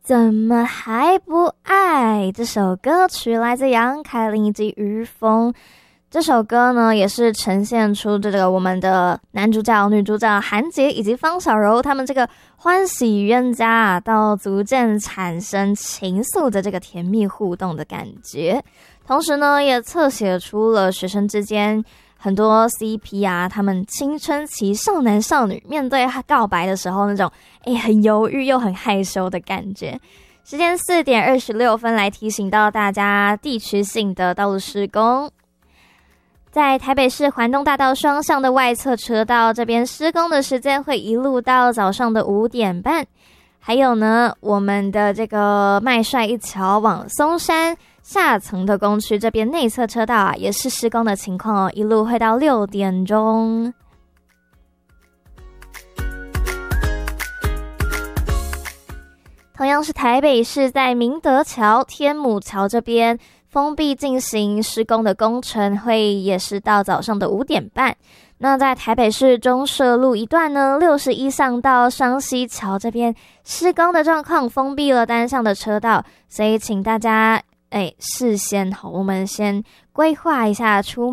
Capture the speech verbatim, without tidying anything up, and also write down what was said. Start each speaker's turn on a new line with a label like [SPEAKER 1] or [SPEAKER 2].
[SPEAKER 1] 怎么还不爱？这首歌曲来自杨凯琳以及于峰。这首歌呢，也是呈现出这个我们的男主角、女主角韩杰以及方小柔他们这个欢喜冤家啊，到逐渐产生情愫的这个甜蜜互动的感觉。同时呢，也侧写出了学生之间很多 C P 啊，他们青春期少男少女面对告白的时候那种诶很犹豫又很害羞的感觉。时间四点二十六分，来提醒到大家地区性的道路施工。在台北市环东大道双向的外侧车道这边施工的时间会一路到早上的五点半。还有呢，我们的这个麦帅一桥往松山下层的工区这边内侧车道啊，也是施工的情况哦，一路会到六点钟。同样是台北市在明德桥、天母桥这边封闭进行施工的工程，会也是到早上的五点半。那在台北市中社路一段呢，六十一巷到双溪桥这边施工的状况，封闭了单向的车道，所以请大家哎事先好，我们先规划一下出